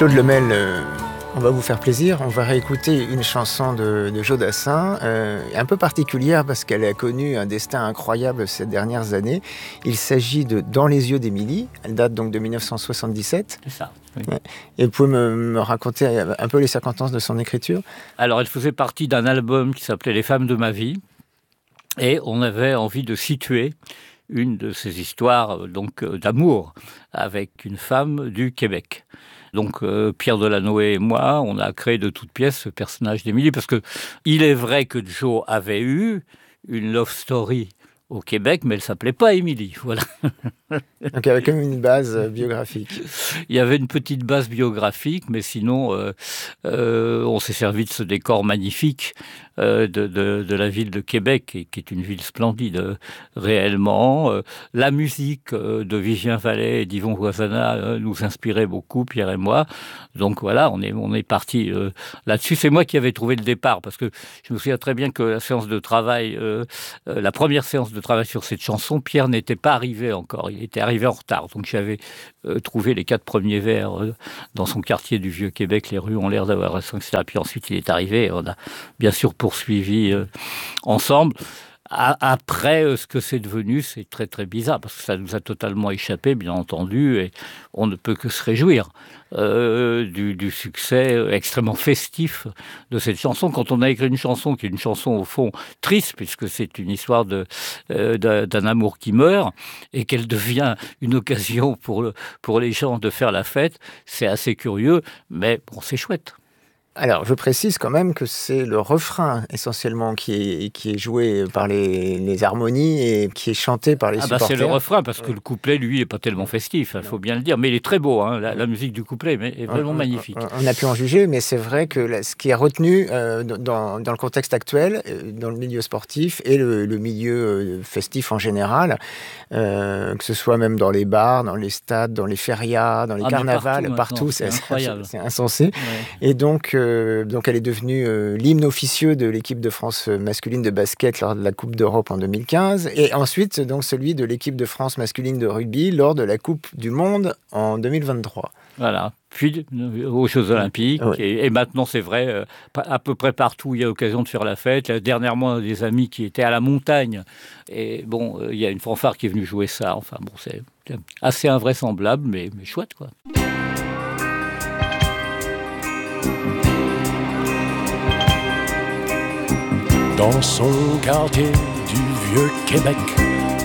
Claude Lemel, on va vous faire plaisir. On va réécouter une chanson de Joe Dassin, un peu particulière parce qu'elle a connu un destin incroyable ces dernières années. Il s'agit de Dans les yeux d'Émilie. Elle date donc de 1977. C'est ça, oui. Ouais. Et vous pouvez me raconter un peu les circonstances de son écriture? Alors, elle faisait partie d'un album qui s'appelait Les femmes de ma vie. Et on avait envie de situer une de ces histoires d'amour avec une femme du Québec. Donc Pierre Delanoë et moi, on a créé de toutes pièces ce personnage d'Émilie, parce que il est vrai que Joe avait eu une love story au Québec, mais elle s'appelait pas Émilie, voilà. Donc il y avait quand même une base biographique. Il y avait une petite base biographique, mais sinon, on s'est servi de ce décor magnifique de la ville de Québec, qui est une ville splendide, réellement. La musique de Vivien Vallet et d'Yvon Voisana nous inspirait beaucoup, Pierre et moi. Donc voilà, on est parti là-dessus. C'est moi qui avais trouvé le départ, parce que je me souviens très bien que la séance de travail, la première séance de travail sur cette chanson, Pierre n'était pas arrivé encore. Il était arrivé en retard. Donc j'avais trouvé les 4 premiers vers dans son quartier du Vieux-Québec. Les rues ont l'air d'avoir raison, etc. Puis ensuite, il est arrivé. On a bien sûr poursuivi ensemble. Après, ce que c'est devenu, c'est très très bizarre, parce que ça nous a totalement échappé, bien entendu, et on ne peut que se réjouir du succès extrêmement festif de cette chanson. Quand on a écrit une chanson qui est une chanson au fond triste, puisque c'est une histoire d'un amour qui meurt, et qu'elle devient une occasion pour les gens de faire la fête, c'est assez curieux, mais bon, c'est chouette. Alors, je précise quand même que c'est le refrain essentiellement qui est joué par les harmonies et qui est chanté par les supporters. C'est le refrain, parce que le couplet, lui, n'est pas tellement festif, il faut bien le dire. Mais il est très beau, hein, la musique du couplet est vraiment magnifique. On a pu en juger, mais c'est vrai que ce qui est retenu dans le contexte actuel, dans le milieu sportif et le milieu festif en général, que ce soit même dans les bars, dans les stades, dans les férias, dans les carnavals, partout c'est incroyable. C'est insensé. Ouais. Et donc elle est devenue l'hymne officieux de l'équipe de France masculine de basket lors de la Coupe d'Europe en 2015, et ensuite donc celui de l'équipe de France masculine de rugby lors de la Coupe du Monde en 2023. Voilà, puis aux Jeux Olympiques, oui. Et maintenant c'est vrai, à peu près partout il y a l'occasion de faire la fête. Dernièrement, des amis qui étaient à la montagne, et bon, il y a une fanfare qui est venue jouer ça. Enfin bon, c'est assez invraisemblable, mais chouette, quoi. Dans son quartier du Vieux-Québec,